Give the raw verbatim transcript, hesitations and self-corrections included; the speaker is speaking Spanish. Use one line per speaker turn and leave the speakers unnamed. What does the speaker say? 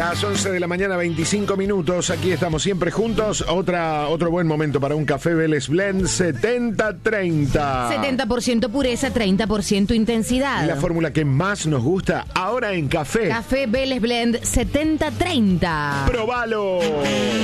Las once de la mañana, veinticinco minutos. Aquí estamos siempre juntos. Otra, otro buen momento para un café Vélez Blend setenta treinta.
setenta por ciento pureza, treinta por ciento intensidad.
La fórmula que más nos gusta ahora en café.
Café Vélez Blend setenta treinta.
¡Probalo!